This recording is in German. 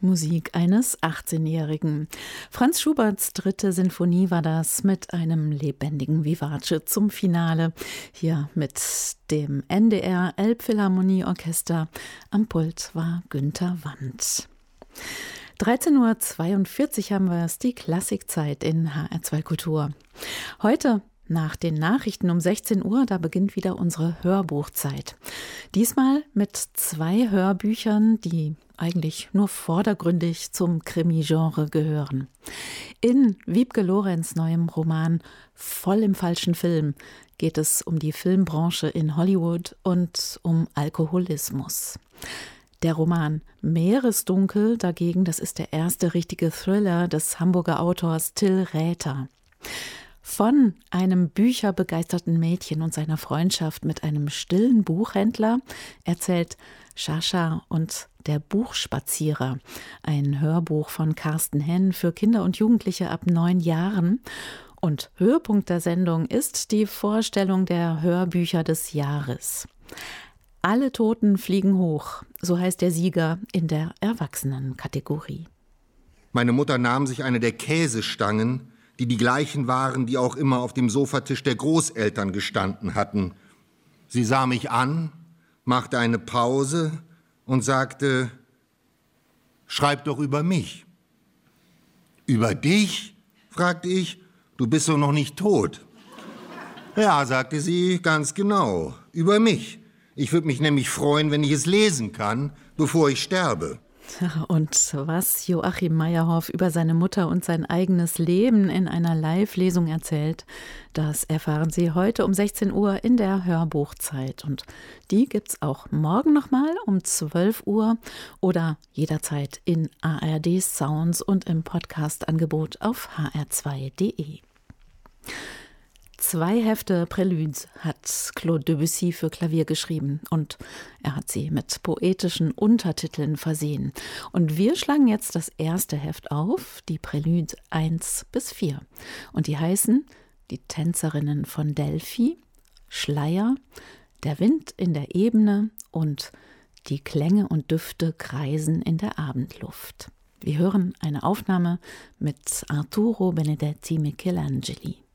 Musik eines 18-Jährigen. Franz Schuberts 3. Sinfonie war das mit einem lebendigen Vivace zum Finale. Hier mit dem NDR Elbphilharmonieorchester. Am Pult war Günter Wandt. 13.42 Uhr haben wir es, die Klassikzeit in HR2 Kultur. Heute nach den Nachrichten um 16 Uhr, da beginnt wieder unsere Hörbuchzeit. Diesmal mit 2 Hörbüchern, die eigentlich nur vordergründig zum Krimi-Genre gehören. In Wiebke Lorenz' neuem Roman Voll im falschen Film geht es um die Filmbranche in Hollywood und um Alkoholismus. Der Roman Meeresdunkel dagegen, das ist der erste richtige Thriller des Hamburger Autors Till Räther. Von einem bücherbegeisterten Mädchen und seiner Freundschaft mit einem stillen Buchhändler erzählt Sascha und der Buchspazierer, ein Hörbuch von Carsten Henn für Kinder und Jugendliche ab 9 Jahren. Und Höhepunkt der Sendung ist die Vorstellung der Hörbücher des Jahres. Alle Toten fliegen hoch, so heißt der Sieger in der Erwachsenenkategorie. Meine Mutter nahm sich eine der Käsestangen, die gleichen waren, die auch immer auf dem Sofatisch der Großeltern gestanden hatten. Sie sah mich an, machte eine Pause und sagte: »Schreib doch über mich.« »Über dich?« fragte ich. »Du bist doch noch nicht tot.« »Ja«, sagte sie, »ganz genau, über mich. Ich würde mich nämlich freuen, wenn ich es lesen kann, bevor ich sterbe.« Und was Joachim Meyerhoff über seine Mutter und sein eigenes Leben in einer Live-Lesung erzählt, das erfahren Sie heute um 16 Uhr in der Hörbuchzeit. Und die gibt's auch morgen nochmal um 12 Uhr oder jederzeit in ARD Sounds und im Podcast-Angebot auf hr2.de. 2 Hefte Préludes hat Claude Debussy für Klavier geschrieben und er hat sie mit poetischen Untertiteln versehen. Und wir schlagen jetzt das erste Heft auf, die Préludes 1-4. Und die heißen Die Tänzerinnen von Delphi, Schleier, Der Wind in der Ebene und Die Klänge und Düfte kreisen in der Abendluft. Wir hören eine Aufnahme mit Arturo Benedetti Michelangeli.